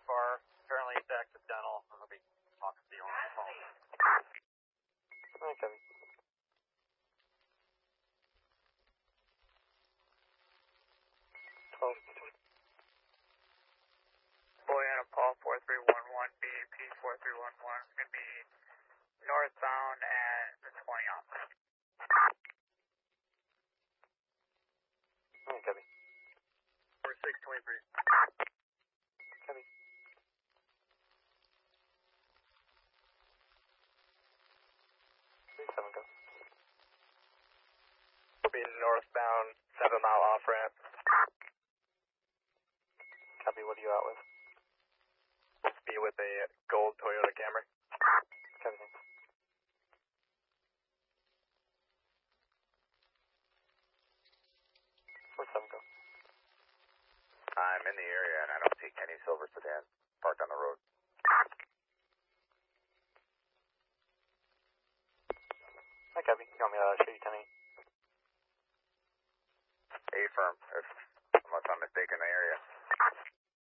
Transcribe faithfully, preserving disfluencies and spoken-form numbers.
far. Currently it's accidental. I'm going to be talking to you on the phone. Hi, Kevin. twelve. Boy on a call four three one one, B A P four three one one, going to be northbound and the twenty off. Hi, Kevin. four six twenty-three. Kevin. three seven, go. We'll be northbound, seven mile off ramp. Copy, what are you out with? Let's be with a gold Toyota Camry. Kevin, thanks. four seven, go. I'm in the area and I don't see Kenny Silver sedan parked on the road. Hi, Kevin. You want me to show you ten eight? A firm, if unless I'm mistaken, the area.